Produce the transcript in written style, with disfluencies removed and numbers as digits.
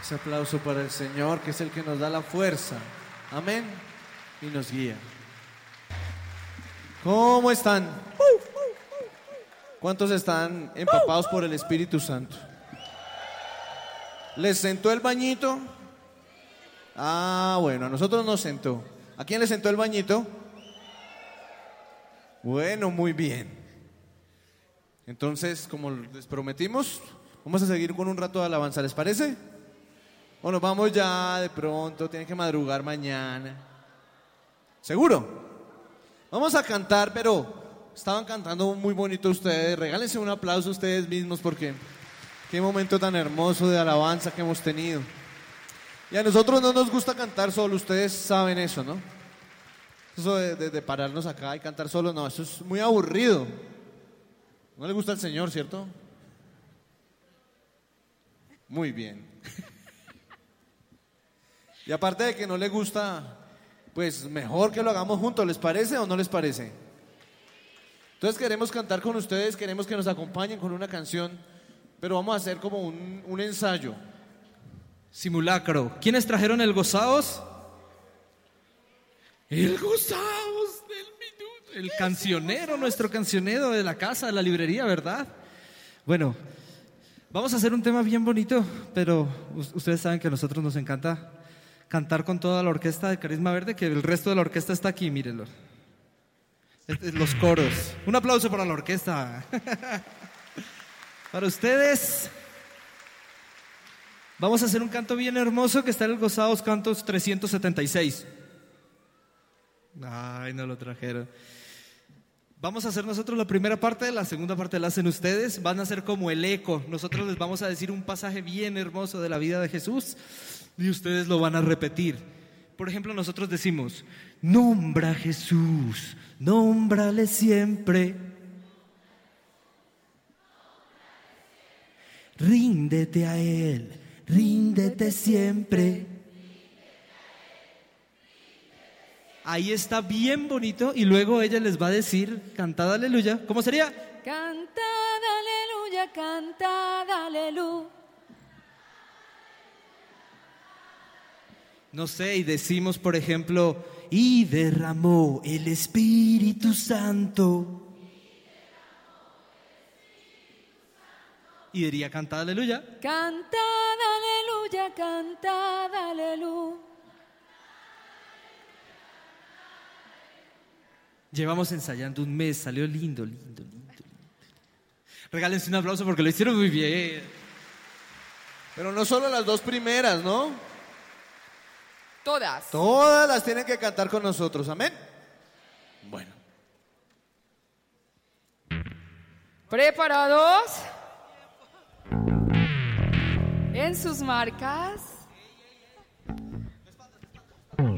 Ese aplauso para el Señor, que es el que nos da la fuerza. Amén. Y nos guía. ¿Cómo están? ¿Cuántos están empapados por el Espíritu Santo? ¿Les sentó el bañito? Ah, bueno, a nosotros nos sentó. ¿A quién le sentó el bañito? Bueno, muy bien. Entonces, como les prometimos, vamos a seguir con un rato de alabanza, ¿les parece? O nos vamos ya de pronto, tienen que madrugar mañana. ¿Seguro? Vamos a cantar, pero estaban cantando muy bonito ustedes. Regálense un aplauso ustedes mismos porque qué momento tan hermoso de alabanza que hemos tenido. Y a nosotros no nos gusta cantar solo, ustedes saben eso, ¿no? Eso de pararnos acá y cantar solo, no, eso es muy aburrido. ¿No le gusta al Señor, cierto? Muy bien. Y aparte de que no le gusta, pues mejor que lo hagamos juntos, ¿les parece o no les parece? Entonces queremos cantar con ustedes, queremos que nos acompañen con una canción, pero vamos a hacer como un ensayo. Simulacro. ¿Quiénes trajeron el gozaos? El gozaos del minuto. El cancionero, nuestro cancionero de la casa, de la librería, ¿verdad? Bueno, vamos a hacer un tema bien bonito, pero ustedes saben que a nosotros nos encanta cantar con toda la orquesta de Carisma Verde, que el resto de la orquesta está aquí, mírenlo. Los coros. Un aplauso para la orquesta. Para ustedes. Vamos a hacer un canto bien hermoso que está en el Gozaos Cantos 376. Ay, no lo trajeron. Vamos a hacer nosotros la primera parte, la segunda parte la hacen ustedes. Van a ser como el eco. Nosotros les vamos a decir un pasaje bien hermoso de la vida de Jesús y ustedes lo van a repetir. Por ejemplo, nosotros decimos: nombra a Jesús, nómbrale siempre. Ríndete a Él, ríndete siempre. Ahí está bien bonito y luego ella les va a decir, cantad aleluya. ¿Cómo sería? Cantad aleluya, cantad aleluya. No sé, y decimos, por ejemplo, y derramó el Espíritu Santo. Y diría, cantad aleluya. Cantad aleluya, cantad aleluya. Llevamos ensayando un mes, salió lindo. Regálense un aplauso porque lo hicieron muy bien. Pero no solo las dos primeras, ¿no? Todas. Todas las tienen que cantar con nosotros, ¿amén? Bueno. ¿Preparados? En sus marcas.